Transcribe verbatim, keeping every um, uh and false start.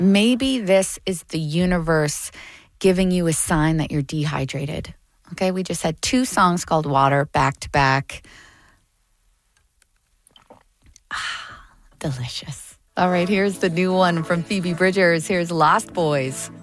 Maybe this is the universe giving you a sign that you're dehydrated. Okay, we just had two songs called Water back to back. Ah, delicious. All right, here's the new one from Phoebe Bridgers. Here's Lost Boys.